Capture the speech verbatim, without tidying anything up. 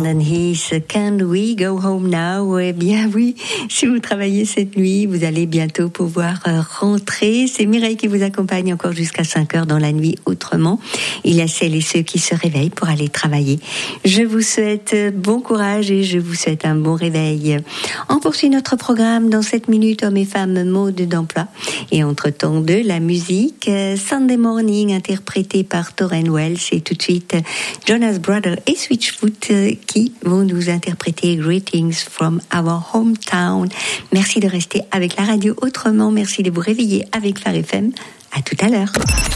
Brandon Heath, Can We Go Home Now? Eh bien oui, si vous travaillez cette nuit, vous allez bientôt pouvoir rentrer. C'est Mireille qui vous accompagne encore jusqu'à cinq heures dans la nuit autrement. Il y a celles et ceux qui se réveillent pour aller travailler. Je vous souhaite bon courage et je vous souhaite un bon réveil. On poursuit notre programme dans sept minutes, hommes et femmes mode d'emploi. Et entre-temps de la musique, Sunday Morning interprété par Tauren Wells et tout de suite Jonas Brothers et Switchfoot qui vont nous interpréter Greetings from our hometown. Merci de rester avec la radio autrement. Merci de vous réveiller avec Phare F M. À tout à l'heure.